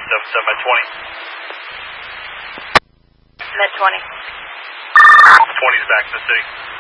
7 by 20. Med 20. 20 is back in the city.